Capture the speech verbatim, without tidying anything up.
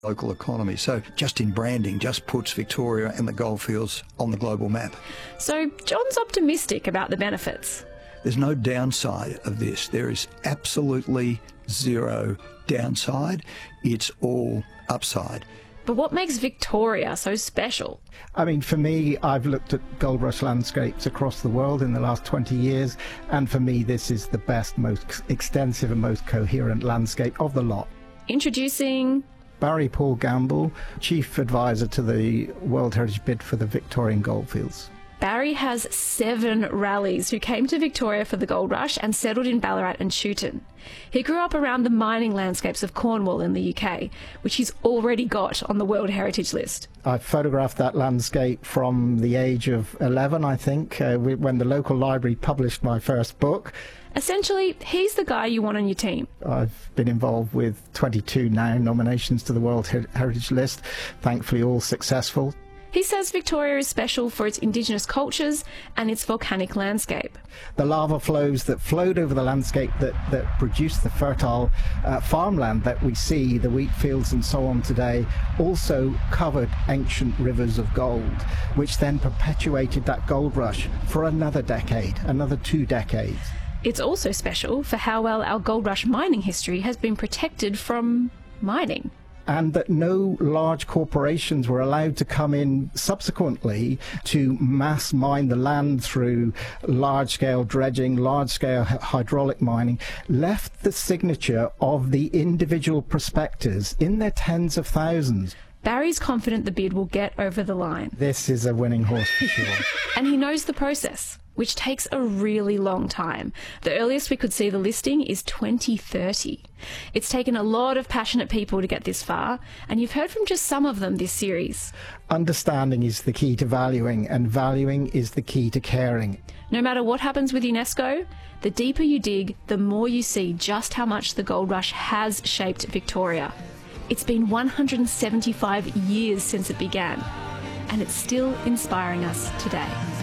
local economy. So just in branding, just puts Victoria and the goldfields on the global map. So John's optimistic about the benefits. There's no downside of this. There is absolutely zero downside. It's all upside. But what makes Victoria so special? I mean, for me, I've looked at gold rush landscapes across the world in the last twenty years, and for me, this is the best, most extensive and most coherent landscape of the lot. Introducing Barry Paul Gamble, Chief Advisor to the World Heritage Bid for the Victorian Goldfields. Barry has seven rallies who came to Victoria for the gold rush and settled in Ballarat and Shooton. He grew up around the mining landscapes of Cornwall in the U K, which he's already got on the World Heritage List. I photographed that landscape from the age of eleven, I think, uh, when the local library published my first book. Essentially, he's the guy you want on your team. I've been involved with twenty-two now nominations to the World Her- Heritage List, thankfully all successful. He says Victoria is special for its Indigenous cultures and its volcanic landscape. The lava flows that flowed over the landscape that, that produced the fertile uh, farmland that we see, the wheat fields and so on today, also covered ancient rivers of gold, which then perpetuated that gold rush for another decade, another two decades. It's also special for how well our gold rush mining history has been protected from mining. And that no large corporations were allowed to come in subsequently to mass mine the land through large-scale dredging, large-scale hydraulic mining, left the signature of the individual prospectors in their tens of thousands. Barry's confident the bid will get over the line. This is a winning horse for sure. And he knows the process, which takes a really long time. The earliest we could see the listing is twenty thirty. It's taken a lot of passionate people to get this far, and you've heard from just some of them this series. Understanding is the key to valuing, and valuing is the key to caring. No matter what happens with UNESCO, the deeper you dig, the more you see just how much the gold rush has shaped Victoria. It's been one hundred seventy-five years since it began, and it's still inspiring us today.